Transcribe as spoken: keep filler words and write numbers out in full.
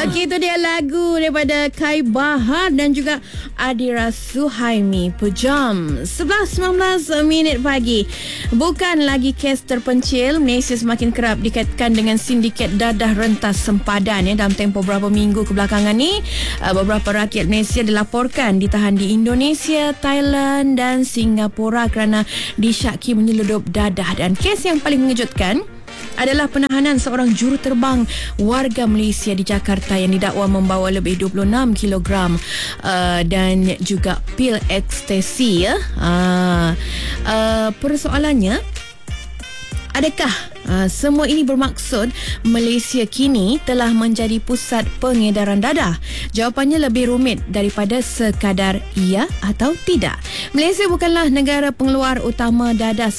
Okey, itu dia lagu daripada Kai Bahar dan juga Adira Suhaimi, Pejam. sebelas sembilan belas minit pagi. Bukan lagi kes terpencil, Malaysia semakin kerap dikaitkan dengan sindiket dadah rentas sempadan ya. Dalam tempoh beberapa minggu kebelakangan ni, beberapa rakyat Malaysia dilaporkan ditahan di Indonesia, Thailand dan Singapura kerana disyaki menyeludup dadah. Dan kes yang paling mengejutkan adalah penahanan seorang juruterbang warga Malaysia di Jakarta yang didakwa membawa lebih dua puluh enam kilogram uh, dan juga pil ekstasi ya. Uh, uh, persoalannya, adakah uh, semua ini bermaksud Malaysia kini telah menjadi pusat pengedaran dadah? Jawapannya lebih rumit daripada sekadar ya atau tidak. Malaysia bukanlah negara pengeluar utama dadah